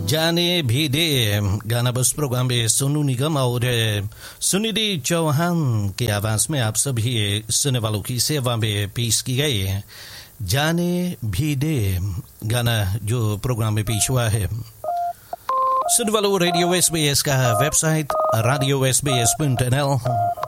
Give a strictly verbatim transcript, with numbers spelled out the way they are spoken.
जाने भी दे गाना बस प्रोग्राम में सोनू निगम और सुनिधि चौहान की आवाज में आप सभी सुनने वालों की सेवा में पेश की गई है जाने भी दे गाना जो प्रोग्राम में पेश हुआ है। सुनने वालों रेडियो एस बी एस का website radio S B S dot N L